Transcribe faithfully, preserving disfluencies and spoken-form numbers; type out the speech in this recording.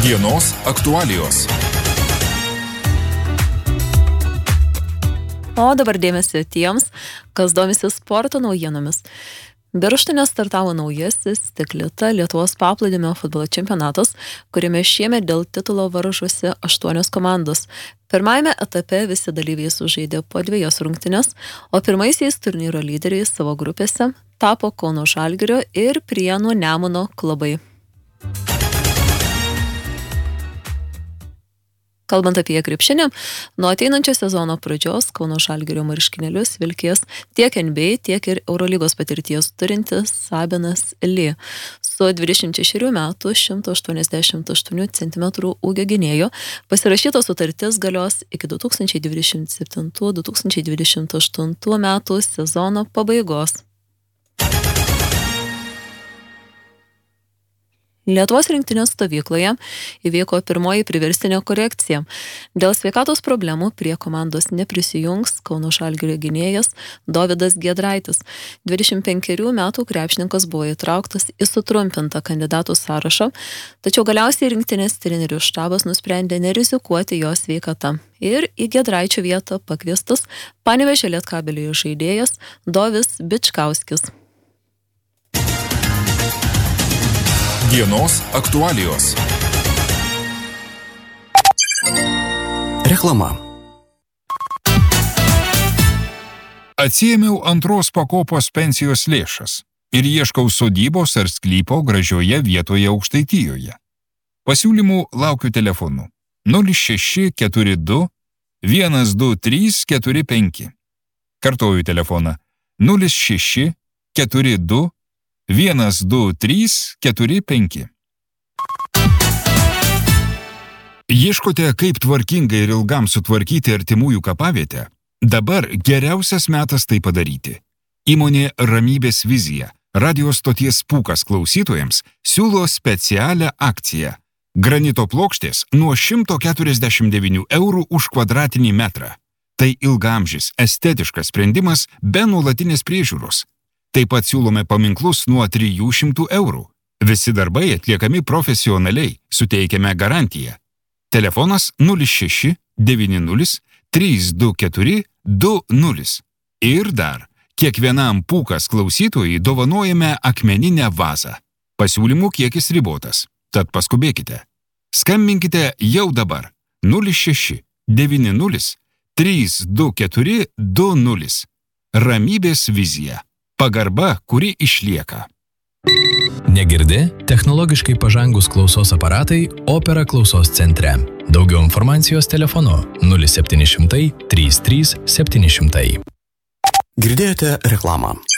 Dienos aktualijos. O dabar dėmesio tiems, kas domisi sporto naujienomis. Birštone startavo naujasis Stiklita Lietuvos paplūdimio futbolo čempionatas, kuriame šiemet dėl titulo varžosi aštuonios komandos. Pirmajame etape visi dalyviai sužaidė po dviejas rungtynes, o pirmaisiais turnyro lyderiais savo grupėse tapo Kauno Žalgirio ir Prienų Nemuno klubai. Kalbant apie krepšinį, nuo ateinančio sezono pradžios Kauno Žalgirio marškinėlius vilkės tiek N B A, tiek ir Eurolygos patirties turintis Sabinas Lee. Su dvidešimt šešerių metų šimto aštuoniasdešimt aštuonių centimetrų ūgio gynėjo pasirašyta sutartis galios iki du tūkstančiai dvidešimt septintų du tūkstančiai dvidešimt aštuntų metų sezono pabaigos. Lietuvos rinktinės stovykloje įvyko pirmoji priverstinė korekcija. Dėl sveikatos problemų prie komandos neprisijungs Kauno Žalgirio gynėjas Dovydas Giedraitis. dvidešimt penkerių metų krepšininkas buvo įtrauktas į sutrumpintą kandidatų sąrašą, tačiau galiausiai rinktinės trenerių štabas nusprendė nerizikuoti jo sveikata. Ir į Giedraičio vietą pakviestas Panevėžio Lietkabelio žaidėjas Dovis Bičkauskis. Dienos aktualijos. Reklama. Atsiėmiau antros pakopos pensijos lėšas ir ieškau sodybos ar sklypo gražioje vietoje Aukštaitijoje. Pasiūlymų laukiu telefonu nulis šeši keturi du vienas du trys keturi penki. Kartoju telefoną nulis šeši keturi du vienas du trys keturi penki. Ieškote, kaip tvarkingai ir ilgam sutvarkyti artimųjų kapavietę? Dabar geriausias metas tai padaryti. Įmonė Ramybės vizija, radijo stoties Pūkas klausytojams, siūlo specialią akciją. Granito plokštės nuo šimto keturiasdešimt devynių eurų už kvadratinį metrą. Tai ilgamžis, estetiškas sprendimas be nuolatinės priežiūros. Taip pat siūlome paminklus nuo trijų šimtų eurų. Visi darbai atliekami profesionaliai, suteikiame garantiją. Telefonas nulis šeši devyni nulis trys du keturi du nulis. Ir dar, kiekvienam Pūkas klausytojui dovanojame akmeninę vazą. Pasiūlymų kiekis ribotas, tad paskubėkite. Skambinkite jau dabar nulis šeši devyni nulis trys du keturi du nulis. Ramybės vizija. Pagarba, kuri išlieka. Negirdi? Technologiškai pažangus klausos aparatai Opera klausos centre. Daugiau informacijos telefonu nulis septyni šimtai trys trys septyni šimtai. Girdėjote reklamą.